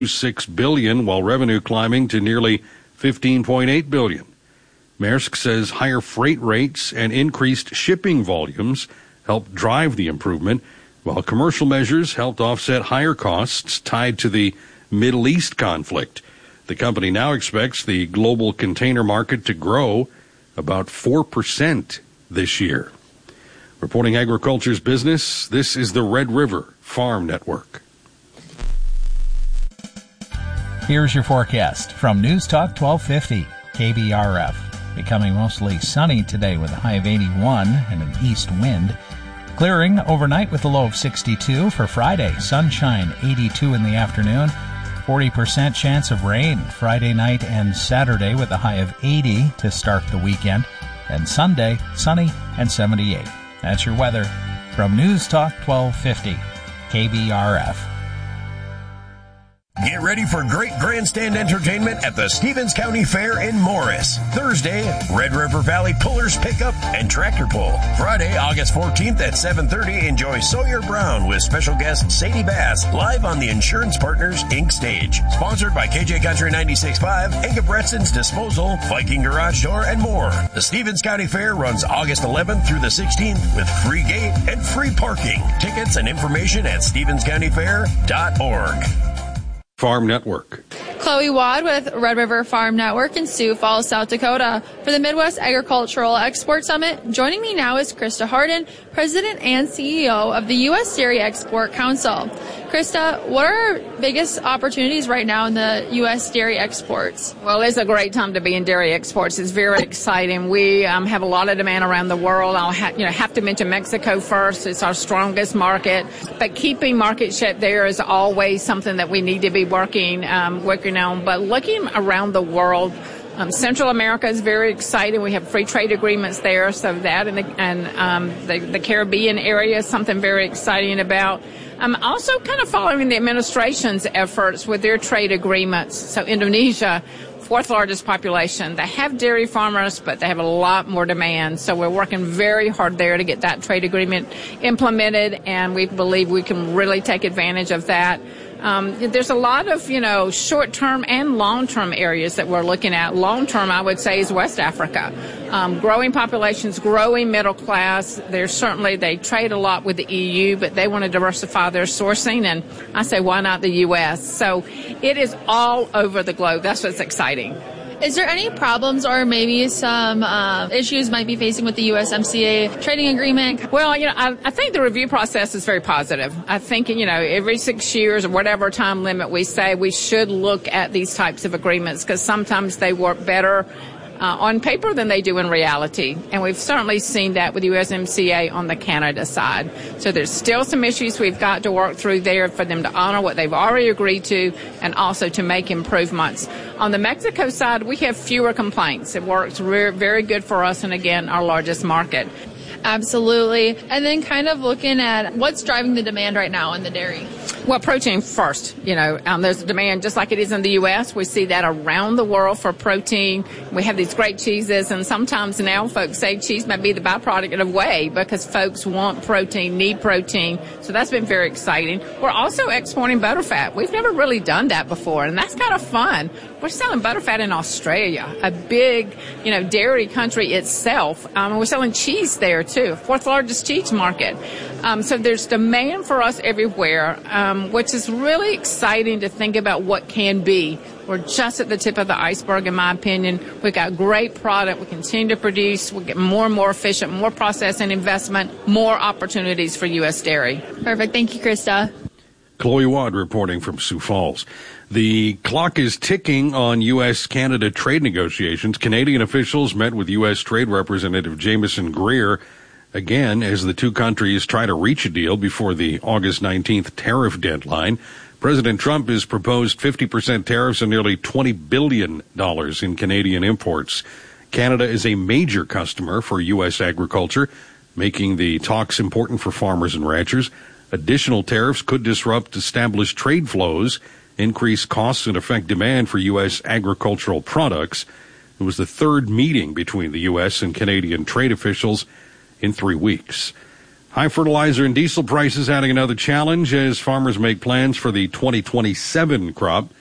$6 billion, while revenue climbing to nearly $15.8 billion. Maersk says higher freight rates and increased shipping volumes helped drive the improvement, while commercial measures helped offset higher costs tied to the Middle East conflict. The company now expects the global container market to grow about 4% this year. Reporting agriculture's business, this is the Red River Farm Network. Here's your forecast from News Talk 1250, KBRF. Becoming mostly sunny today with a high of 81 and an east wind. Clearing overnight with a low of 62 for Friday. Sunshine, 82 in the afternoon. 40% chance of rain Friday night and Saturday with a high of 80 to start the weekend. And Sunday, sunny and 78. That's your weather from News Talk 1250, KBRF. Get ready for great grandstand entertainment at the Stevens County Fair in Morris. Thursday, Red River Valley Pullers Pickup and Tractor Pull. Friday, August 14th at 7:30, enjoy Sawyer Brown with special guest Sadie Bass live on the Insurance Partners Inc. stage. Sponsored by KJ Country 96.5, Inga Bretson's Disposal, Viking Garage Door, and more. The Stevens County Fair runs August 11th through the 16th with free gate and free parking. Tickets and information at stevenscountyfair.org. Farm Network. Chloe Wad with Red River Farm Network in Sioux Falls, South Dakota for the Midwest Agricultural Export Summit. Joining me now is Krista Harden, President and CEO of the U.S. Dairy Export Council. Krista, what are our biggest opportunities right now in the U.S. dairy exports? Well, it's a great time to be in dairy exports. It's very exciting. We have a lot of demand around the world. I'll have to mention Mexico first. It's our strongest market. But keeping market share there is always something that we need to be working on. But looking around the world, Central America is very exciting. We have free trade agreements there, so that and the Caribbean area is something very exciting about. Also kind of following the administration's efforts with their trade agreements. So Indonesia, fourth largest population. They have dairy farmers, but they have a lot more demand. So we're working very hard there to get that trade agreement implemented, and we believe we can really take advantage of that. There's a lot of, short-term and long-term areas that we're looking at. Long-term, I would say, is West Africa. Growing populations, growing middle class. They trade a lot with the EU, but they want to diversify their sourcing. And I say, why not the U.S.? So it is all over the globe. That's what's exciting. Is there any problems or maybe some issues might be facing with the USMCA trading agreement? Well, I think the review process is very positive. I think, every 6 years or whatever time limit we say, we should look at these types of agreements because sometimes they work better on paper than they do in reality. And we've certainly seen that with USMCA on the Canada side. So there's still some issues we've got to work through there for them to honor what they've already agreed to and also to make improvements. On the Mexico side, we have fewer complaints. It works very good for us and, again, our largest market. Absolutely. And then kind of looking at what's driving the demand right now in the dairy. Well, protein first. There's demand just like it is in the U.S. We see that around the world for protein. We have these great cheeses, and sometimes now folks say cheese might be the byproduct of whey because folks want protein, need protein. So that's been very exciting. We're also exporting butterfat. We've never really done that before, and that's kind of fun. We're selling butterfat in Australia, a big, dairy country itself. We're selling cheese there, too, fourth largest cheese market. So there's demand for us everywhere, which is really exciting to think about what can be. We're just at the tip of the iceberg, in my opinion. We've got great product. We continue to produce. We'll get more and more efficient, more processing investment, more opportunities for U.S. dairy. Perfect. Thank you, Krista. Chloe Wad reporting from Sioux Falls. The clock is ticking on U.S.-Canada trade negotiations. Canadian officials met with U.S. Trade Representative Jameson Greer again as the two countries try to reach a deal before the August 19th tariff deadline. President Trump has proposed 50% tariffs on nearly $20 billion in Canadian imports. Canada is a major customer for U.S. agriculture, making the talks important for farmers and ranchers. Additional tariffs could disrupt established trade flows, increase costs, and affect demand for U.S. agricultural products. It was the third meeting between the U.S. and Canadian trade officials in 3 weeks. High fertilizer and diesel prices adding another challenge as farmers make plans for the 2027 crop.